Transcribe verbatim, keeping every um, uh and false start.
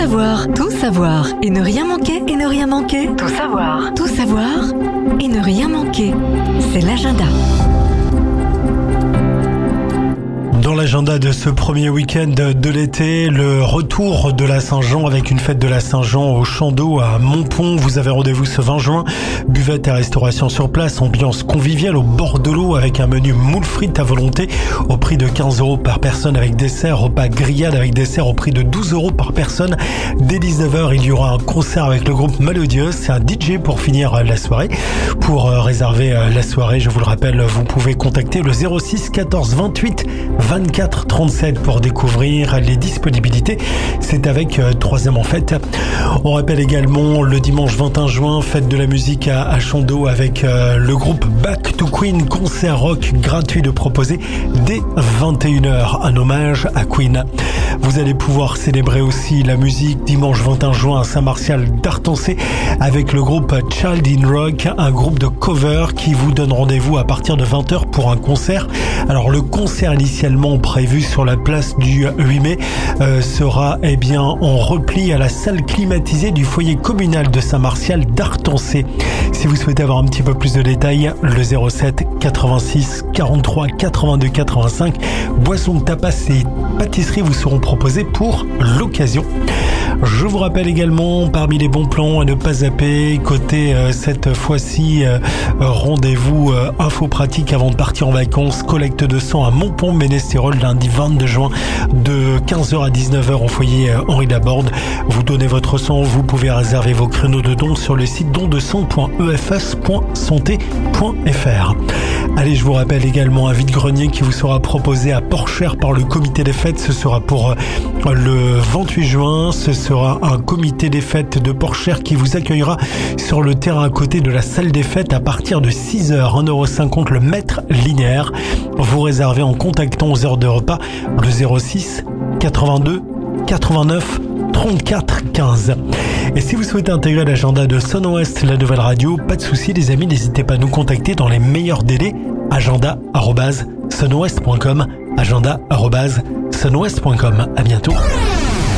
savoir, tout savoir et ne rien manquer, et ne rien manquer. Tout savoir, tout savoir et ne rien manquer. C'est l'agenda. Dans l'agenda de ce premier week-end de l'été, le retour de la Saint-Jean avec une fête de la Saint-Jean au Champ d'Eau à Montpont. Vous avez rendez-vous ce vingt juin. Buvette et restauration sur place, ambiance conviviale au bord de l'eau avec un menu moule frites à volonté au prix de quinze euros par personne avec dessert, repas grillade avec dessert au prix de douze euros par personne. Dès dix-neuf heures, il y aura un concert avec le groupe Malodios. C'est un D J pour finir la soirée. Pour réserver la soirée, je vous le rappelle, vous pouvez contacter le zéro six quatorze vingt-huit vingt-quatre trente-sept pour découvrir les disponibilités. C'est avec euh, Troisième en fête. On rappelle également le dimanche vingt et un juin, fête de la musique à, à Champ d'Eau avec euh, le groupe Back to Queen, concert rock gratuit de proposer dès vingt et une heures, un hommage à Queen. Vous allez pouvoir célébrer aussi la musique dimanche vingt et un juin à Saint-Martial d'Artancé avec le groupe Child in Rock, un groupe de cover qui vous donne rendez-vous à partir de vingt heures pour un concert. Alors le concert initialement prévu sur la place du huit mai euh, sera eh bien en repli à la salle climatisée du foyer communal de Saint-Martial d'Artancé. Si vous souhaitez avoir un petit peu plus de détails, le zéro sept quatre-vingt-six quarante-trois quatre-vingt-deux quatre-vingt-cinq. Boissons, tapas et pâtisseries vous seront proposés pour l'occasion. Je vous rappelle également, parmi les bons plans à ne pas zapper, côté euh, cette fois-ci, euh, rendez-vous euh, info pratique avant de partir en vacances, collecte de sang à Montpont-Ménestérol lundi vingt-deux juin de quinze heures à dix-neuf heures au foyer euh, Henri Laborde. Vous donnez votre sang, vous pouvez réserver vos créneaux de dons sur le site don de sang point e f s point santé point f r. Allez, je vous rappelle également un vide-grenier qui vous sera proposé à Porchère par le comité des fêtes. Ce sera pour euh, le vingt-huit juin. Ce sera un comité des fêtes de Porchère qui vous accueillera sur le terrain à côté de la salle des fêtes à partir de six heures, un euro cinquante le mètre linéaire. Vous réservez en contactant aux heures de repas le zéro six quatre-vingt-deux quatre-vingt-neuf trente-quatre quinze. Et si vous souhaitez intégrer l'agenda de Son Ouest, la nouvelle radio, pas de souci les amis, n'hésitez pas à nous contacter dans les meilleurs délais. agenda arobase sonouest point com agenda arobase sonouest point com. À bientôt.